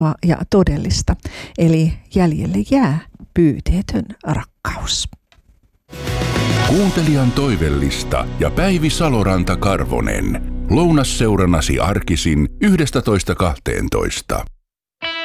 ja todellista. Eli jäljelle jää pyyteetön rakkaus. Kuuntelijan toivellista ja Päivi Saloranta-Karvonen. Lounasseurannasi arkisin 11.12.